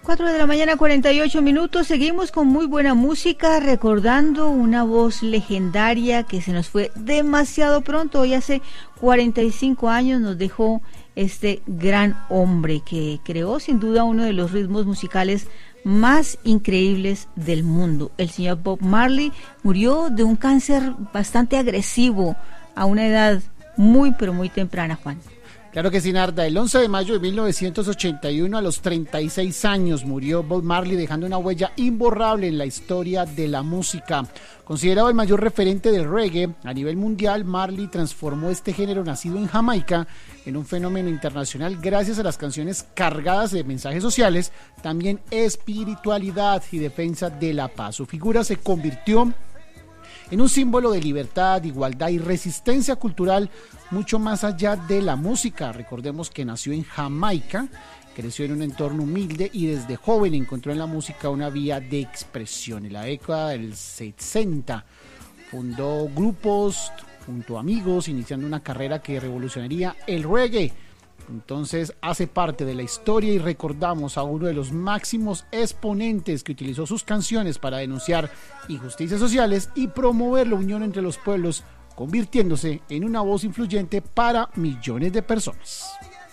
4 de la mañana, 48 minutos. Seguimos con muy buena música, recordando una voz legendaria que se nos fue demasiado pronto. Hoy hace 45 años nos dejó este gran hombre que creó sin duda uno de los ritmos musicales más increíbles del mundo. El señor Bob Marley murió de un cáncer bastante agresivo a una edad muy pero muy temprana, Juan. Claro que sí, Narda. El 11 de mayo de 1981, a los 36 años, murió Bob Marley, dejando una huella imborrable en la historia de la música. Considerado el mayor referente del reggae a nivel mundial, Marley transformó este género nacido en Jamaica en un fenómeno internacional gracias a las canciones cargadas de mensajes sociales, también espiritualidad y defensa de la paz. Su figura se convirtió en un símbolo de libertad, igualdad y resistencia cultural, mucho más allá de la música. Recordemos que nació en Jamaica, creció en un entorno humilde y desde joven encontró en la música una vía de expresión. En la década del 60 fundó grupos junto a amigos, iniciando una carrera que revolucionaría el reggae. Entonces hace parte de la historia y recordamos a uno de los máximos exponentes que utilizó sus canciones para denunciar injusticias sociales y promover la unión entre los pueblos, convirtiéndose en una voz influyente para millones de personas.